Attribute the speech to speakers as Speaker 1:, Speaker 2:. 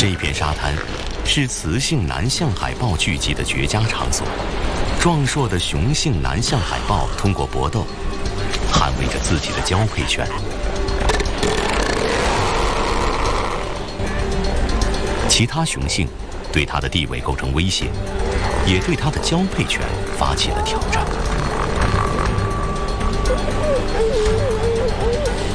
Speaker 1: 这片沙滩是雌性南向海豹聚集的绝佳场所。壮硕的雄性南向海豹通过搏斗，捍卫着自己的交配权。其他雄性对它的地位构成威胁，也对它的交配权发起了挑战。